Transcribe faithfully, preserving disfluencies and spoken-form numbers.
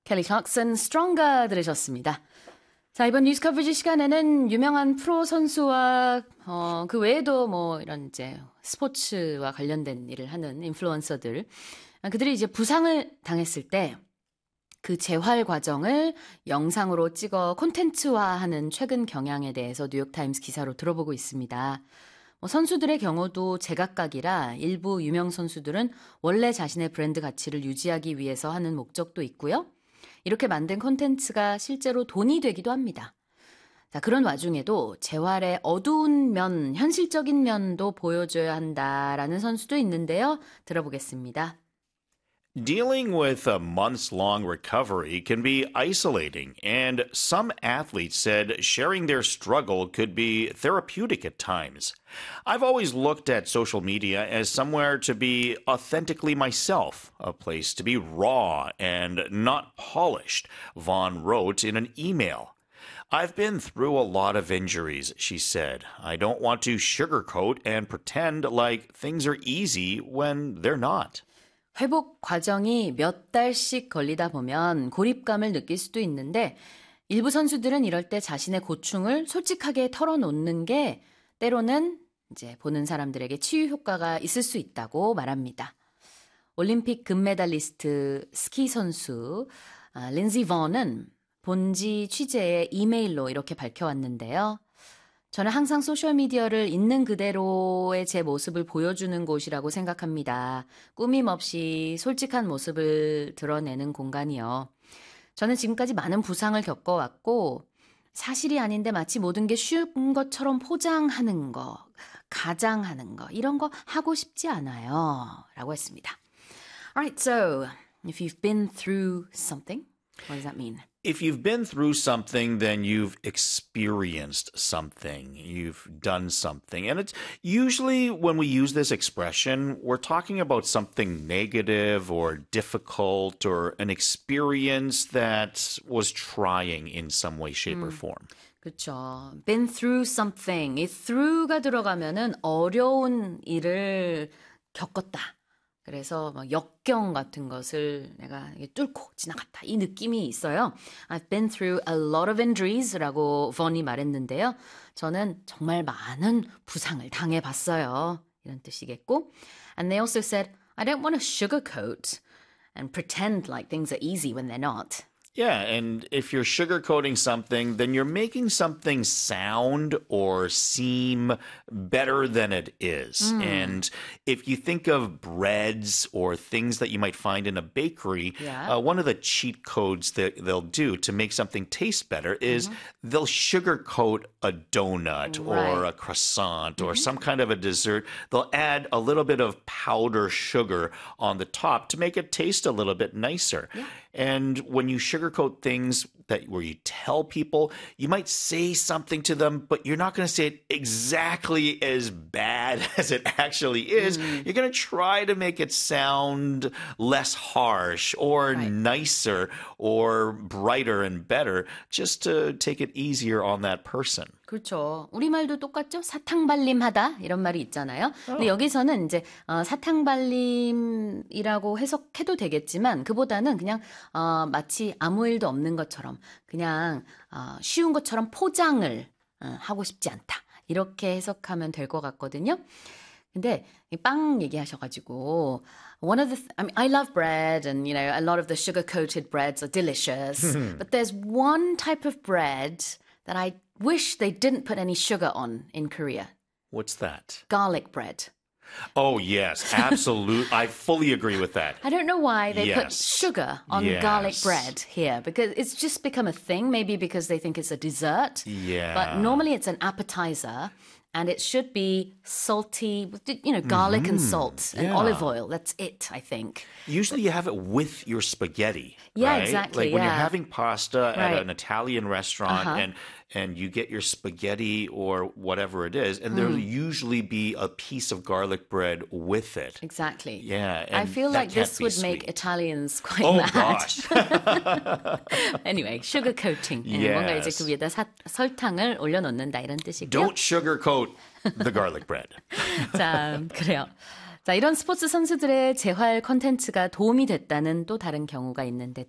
켈리 클락슨 Stronger 들으셨습니다. 자, 이번 뉴스 커버지 시간에는 유명한 프로 선수와 어, 그 외에도 뭐 이런 이제 스포츠와 관련된 일을 하는 인플루언서들, 그들이 이제 부상을 당했을 때 그 재활 과정을 영상으로 찍어 콘텐츠화하는 최근 경향에 대해서 뉴욕타임스 기사로 들어보고 있습니다. 뭐 선수들의 경우도 제각각이라 일부 유명 선수들은 원래 자신의 브랜드 가치를 유지하기 위해서 하는 목적도 있고요. 이렇게 만든 콘텐츠가 실제로 돈이 되기도 합니다. 자, 그런 와중에도 재활의 어두운 면, 현실적인 면도 보여줘야 한다라는 선수도 있는데요. 들어보겠습니다. Dealing with a months-long recovery can be isolating, and some athletes said sharing their struggle could be therapeutic at times. I've always looked at social media as somewhere to be authentically myself, a place to be raw and not polished, Vaughn wrote in an email. I've been through a lot of injuries, she said. I don't want to sugarcoat and pretend like things are easy when they're not. 회복 과정이 몇 달씩 걸리다 보면 고립감을 느낄 수도 있는데 일부 선수들은 이럴 때 자신의 고충을 솔직하게 털어놓는 게 때로는 이제 보는 사람들에게 치유 효과가 있을 수 있다고 말합니다. 올림픽 금메달리스트 스키 선수 아, 린지 번은 본지 취재에 이메일로 이렇게 밝혀왔는데요. 저는 항상 소셜미디어를 있는 그대로의 제 모습을 보여주는 곳이라고 생각합니다. 꾸밈 없이 솔직한 모습을 드러내는 공간이요. 저는 지금까지 많은 부상을 겪어왔고 사실이 아닌데 마치 모든 게 쉬운 것처럼 포장하는 거, 가장하는 거 이런 거 하고 싶지 않아요. 라고 했습니다. Alright, so if you've been through something, what does that mean? If you've been through something, then you've experienced something. You've done something. And it's usually when we use this expression, we're talking about something negative or difficult or an experience that was trying in some way, shape, or form. 그렇죠. Been through something. 이 through가 들어가면은 어려운 일을 겪었다. 그래서 뭐 역경 같은 것을 내가 뚫고 지나갔다. 이 느낌이 있어요. I've been through a lot of injuries라고 번이 말했는데요. 저는 정말 많은 부상을 당해봤어요. 이런 뜻이겠고. And they also said, I don't want to sugarcoat and pretend like things are easy when they're not. Yeah, and if you're sugarcoating something, then you're making something sound or seem better than it is. Mm. And if you think of breads or things that you might find in a bakery, yeah. uh, one of the cheat codes that they'll do to make something taste better is mm-hmm. they'll sugarcoat a donut right. or a croissant mm-hmm. or some kind of a dessert. They'll add a little bit of powder sugar on the top to make it taste a little bit nicer. Yeah. And when you sugarcoat things that where you tell people, you might say something to them, but you're not going to say it exactly as bad as it actually is. Mm. You're going to try to make it sound less harsh or right. nicer or brighter and better just to take it easier on that person. 그렇죠. 우리말도 똑같죠? 사탕발림하다 이런 말이 있잖아요. 근데 여기서는 이제 어, 사탕발림이라고 해석해도 되겠지만 그보다는 그냥 어, 마치 아무 일도 없는 것처럼 그냥 어, 쉬운 것처럼 포장을 어, 하고 싶지 않다. 이렇게 해석하면 될 것 같거든요. 근데 빵 얘기하셔가지고 one of the th- I mean I love bread and you know a lot of the sugar coated breads are delicious. But there's one type of bread that I wish they didn't put any sugar on in Korea. What's that? Garlic bread. Oh, yes, absolutely. I fully agree with that. I don't know why they yes. put sugar on yes. garlic bread here because it's just become a thing, maybe because they think it's a dessert. Yeah. But normally it's an appetizer. And it should be salty, you know, garlic mm-hmm. and salt and yeah. olive oil. That's it, I think. Usually you have it with your spaghetti. Yeah, right? exactly. Like when yeah. you're having pasta right. at an Italian restaurant uh-huh. and and you get your spaghetti or whatever it is, and mm. there'll usually be a piece of garlic bread with it. Exactly. Yeah. I feel like this would sweet. make Italians quite oh, mad. gosh. Anyway, sugar coating. Yes. 뭔가 이제 그 위에다 사, 설탕을 올려놓는다 이런 뜻이고요. Don't sugarcoat the garlic bread. 자, 그래요. 자, 이런 스포츠 선수들의 재활 콘텐츠가 도움이 됐다는 또 다른 경우가 있는데